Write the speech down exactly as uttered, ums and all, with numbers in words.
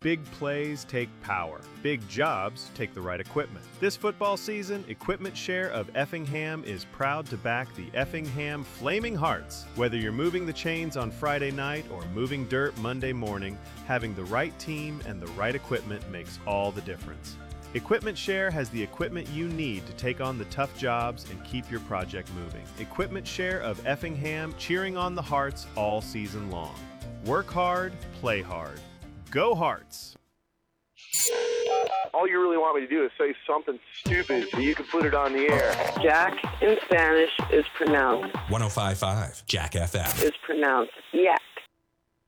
Big plays take power. Big jobs take the right equipment. This football season, Equipment Share of Effingham is proud to back the Effingham Flaming Hearts. Whether you're moving the chains on Friday night or moving dirt Monday morning, having the right team and the right equipment makes all the difference. Equipment Share has the equipment you need to take on the tough jobs and keep your project moving. Equipment Share of Effingham, cheering on the Hearts all season long. Work hard, play hard. Go Hearts! All you really want me to do is say something stupid so you can put it on the air. Jack in Spanish is pronounced. one oh five point five Jack F M. Is pronounced, yeah.